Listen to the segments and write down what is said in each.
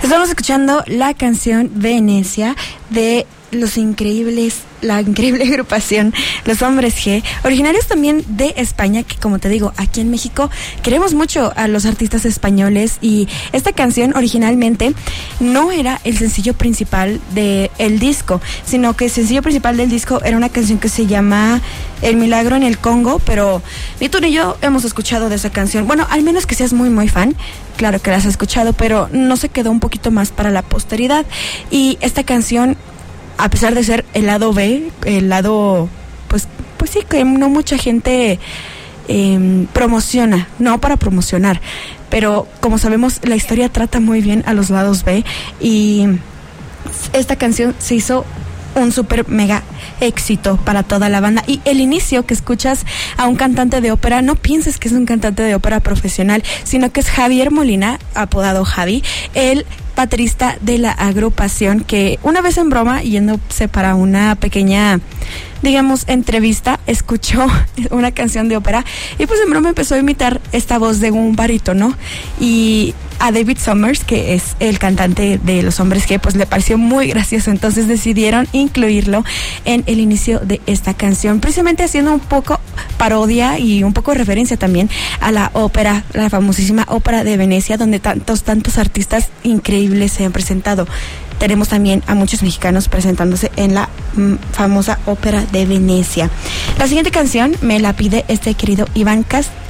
Estamos escuchando la canción Venecia de la increíble agrupación Los Hombres G, originarios también de España, que como te digo, aquí en México queremos mucho a los artistas españoles, y esta canción originalmente no era el sencillo principal del disco, sino que el sencillo principal del disco era una canción que se llama El Milagro en el Congo, pero ni tú ni yo hemos escuchado de esa canción. Bueno, al menos que seas muy muy fan, claro que la has escuchado, pero no se quedó un poquito más para la posteridad. Y esta canción, a pesar de ser el lado B, el lado, pues sí, que no mucha gente promociona, no para promocionar, pero como sabemos, la historia trata muy bien a los lados B, y esta canción se hizo un súper mega éxito para toda la banda. Y el inicio que escuchas a un cantante de ópera, no pienses que es un cantante de ópera profesional, sino que es Javier Molina, apodado Javi, el baterista de la agrupación, que una vez en broma, yéndose para una pequeña, digamos, entrevista, escuchó una canción de ópera y pues en broma empezó a imitar esta voz de un barítono, y a David Summers, que es el cantante de Los Hombres G, pues le pareció muy gracioso, entonces decidieron incluirlo en el inicio de esta canción, precisamente haciendo un poco parodia y un poco referencia también a la ópera, la famosísima ópera de Venecia, donde tantos artistas increíbles se han presentado. Tenemos también a muchos mexicanos presentándose en la famosa ópera de Venecia. La siguiente canción me la pide este querido Iván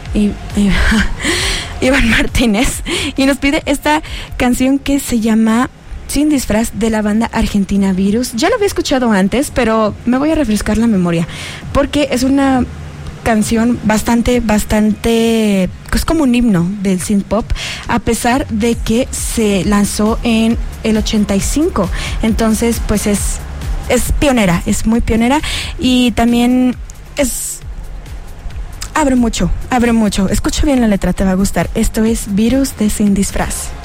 Martínez, y nos pide esta canción que se llama Sin Disfraz, de la banda argentina Virus. Ya lo había escuchado antes, pero me voy a refrescar la memoria, porque es una canción bastante, es como un himno del synth pop, a pesar de que se lanzó en el 85. Entonces, pues es pionera, es muy pionera, y también abre mucho. Escucha bien la letra, te va a gustar. Esto es Virus de Sin Disfraz.